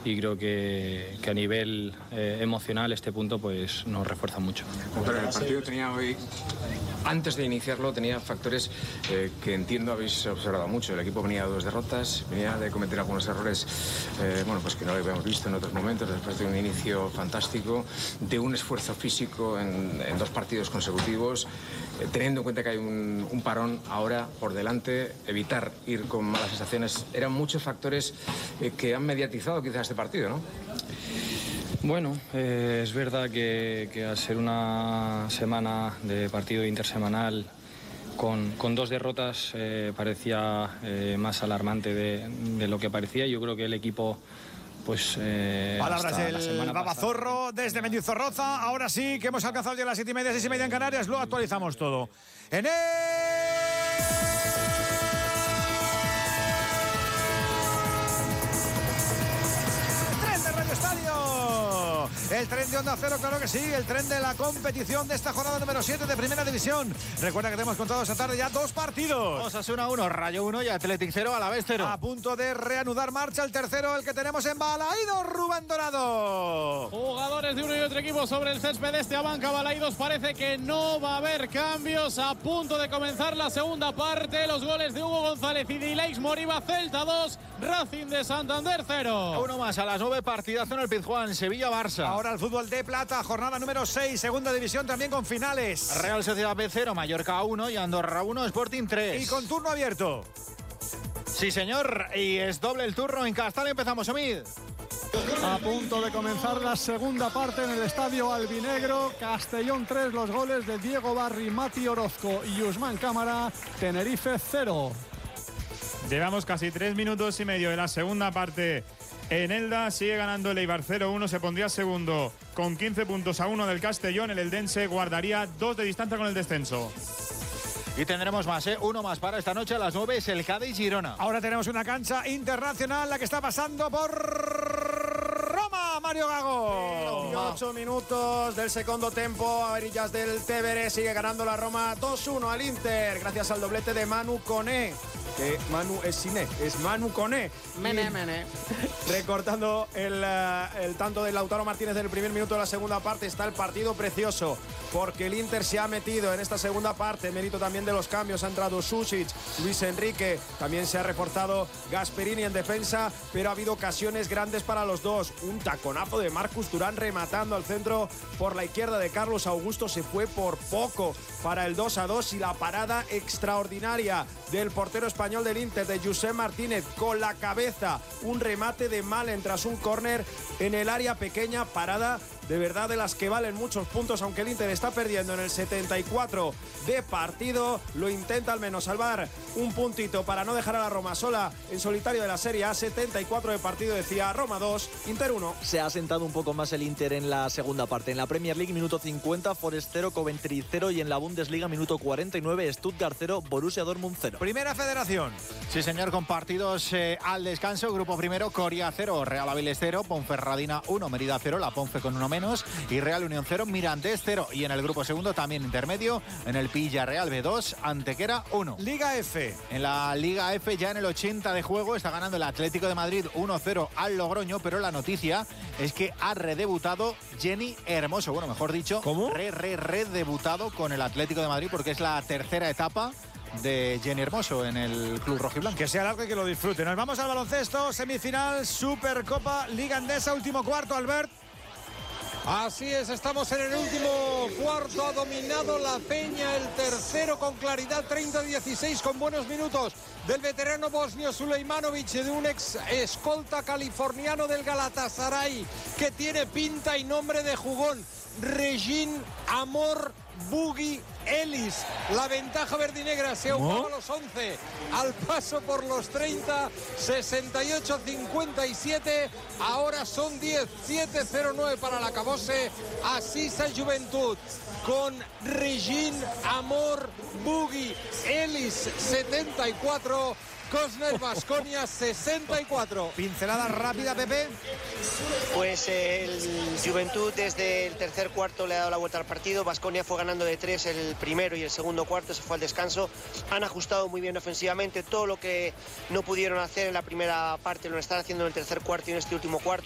y creo que a nivel emocional este punto pues nos refuerza mucho. Pero el partido tenía hoy, antes de iniciarlo, tenía factores que entiendo habéis observado mucho. El equipo venía de 2 derrotas, venía de cometer algunos errores pues que no lo habíamos visto en otros momentos, después de un inicio fantástico, de un esfuerzo físico en 2 partidos consecutivos, teniendo en cuenta que hay un parón ahora por delante, evitar ir con malas sensaciones. Eran muchos factores que han mediatizado quizás este partido, ¿no? Bueno, es verdad que al ser una semana de partido intersemanal con 2 derrotas parecía más alarmante de lo que parecía. Yo creo que el equipo pues palabras del Babazorro desde Mendizorroza. Ahora sí que hemos alcanzado ya las 7:30, 6:30 en Canarias. Lo actualizamos todo en el tren de Onda Cero, claro que sí, el tren de la competición de esta jornada número 7 de Primera División. Recuerda que te hemos contado esta tarde ya 2 partidos. Osasuna 1, Rayo 1 y Athletic 0, Alavés 0. A punto de reanudar marcha el tercero, el que tenemos en Balaídos, Rubén Dorado. Jugadores de uno y otro equipo sobre el césped de este Abanca Balaídos. Parece que no va a haber cambios. A punto de comenzar la segunda parte. Los goles de Hugo González y de Ileix Moriba. Celta 2, Racing de Santander 0. Uno más a las 9, partidazo en el Pizjuán, Sevilla-Barça. Ahora el fútbol de plata, jornada número 6, segunda división también con finales. Real Sociedad B 0, Mallorca 1 y Andorra 1, Sporting 3. Y con turno abierto. Sí, señor, y es doble el turno en Castal. Empezamos, Omid. A punto de comenzar la segunda parte en el estadio albinegro. Castellón 3, los goles de Diego Barri, Mati Orozco y Usman Cámara. Tenerife 0. Llevamos casi 3 minutos y medio de la segunda parte. En Elda sigue ganando el Eibar 0-1, se pondría segundo con 15 puntos a 1 del Castellón. El Eldense guardaría 2 de distancia con el descenso. Y tendremos más, uno más para esta noche a las 9, es el Cádiz-Girona. Ahora tenemos una cancha internacional, la que está pasando por Roma, Mario Gago. 8 minutos del segundo tiempo, a orillas del Tevere, sigue ganando la Roma 2-1 al Inter, gracias al doblete de Manu Koné. Que Manu es Siné, es Manu Koné. Mene. Recortando el tanto de Lautaro Martínez del primer minuto de la segunda parte, está el partido precioso, porque el Inter se ha metido en esta segunda parte, mérito también de los cambios, ha entrado Sušić, Luis Enrique, también se ha reforzado Gasperini en defensa, pero ha habido ocasiones grandes para los dos, un taconazo de Marcus Thuram rematando al centro por la izquierda de Carlos Augusto, se fue por poco para el 2-2 y la parada extraordinaria del portero español del Inter, de Josep Martínez, con la cabeza, un remate de Malen tras un córner en el área pequeña, parada de verdad de las que valen muchos puntos, aunque el Inter está perdiendo en el 74 de partido, lo intenta al menos salvar un puntito para no dejar a la Roma sola en solitario de la Serie A. 74 de partido, decía Roma 2, Inter 1. Se ha sentado un poco más el Inter en la segunda parte. En la Premier League, minuto 50, Forest 0, Coventry 0, y en la Bundesliga, minuto 49, Stuttgart 0, Borussia Dortmund 0. Primera Federación. Sí, señor, con partidos al descanso. Grupo primero, Coria 0, Real Avilés 0, Ponferradina 1, Mérida 0, la Ponfe con uno menos, y Real Unión 0, Mirandés 0. Y en el grupo segundo, también intermedio, en el Villarreal B2, Antequera 1. Liga F. En la Liga F, ya en el 80 de juego, está ganando el Atlético de Madrid 1-0 al Logroño, pero la noticia es que ha redebutado Jenny Hermoso. Bueno, mejor dicho, ¿cómo? Redebutado con el Atlético de Madrid, porque es la tercera etapa de Jenny Hermoso en el club rojiblanco. Que sea largo y que lo disfrute. Nos vamos al baloncesto, semifinal, Supercopa, Liga Endesa, último cuarto, Albert. Así es, estamos en el último cuarto, ha dominado la Peña, el tercero con claridad, 30-16 con buenos minutos del veterano bosnio Sulejmanovic, de un ex escolta californiano del Galatasaray, que tiene pinta y nombre de jugón, Regin Amor Boogie Ellis. La ventaja verdinegra se ahogaba a los 11 al paso por los 30, 68-57, ahora son 10, 7-0-9 para la Cabose. Asisa Juventud con Regin Amor Boogie Ellis 74, Cosner Baskonia 64. Pincelada rápida, Pepe. Pues el Juventud desde el tercer cuarto le ha dado la vuelta al partido. Baskonia fue ganando de 3 el primero y el segundo cuarto, se fue al descanso. Han ajustado muy bien ofensivamente, todo lo que no pudieron hacer en la primera parte lo están haciendo en el tercer cuarto y en este último cuarto.